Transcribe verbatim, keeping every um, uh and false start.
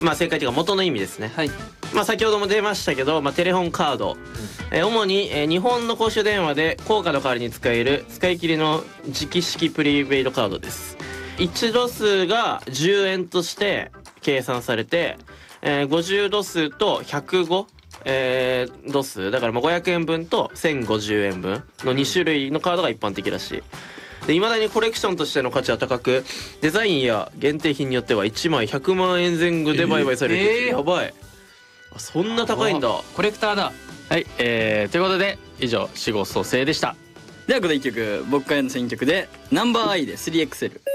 まあ正解というか元の意味ですね。 はい。 まあ先ほども出ましたけど、まあ、テレホンカード、えー主に、えー日本の公衆電話で硬貨の代わりに使える使い切りの直式プリペイドカードです。いちドスがじゅうえんとして計算されて、えー、ごじゅうドスとひゃくご、えー、ドスだからまあごひゃくえんぶんとせんごじゅうえんぶんのに種類のカードが一般的らしい。で未だにコレクションとしての価値は高く、デザインや限定品によってはいちまいひゃくまんえん前後で売買されている、 えーやばい。あ、そんな高いんだ。 コレクターだ。 はい、えー、ということで以上死後蘇生でした。 ではこのいっきょく僕からの選曲でナンバーアイで スリーエックスエル。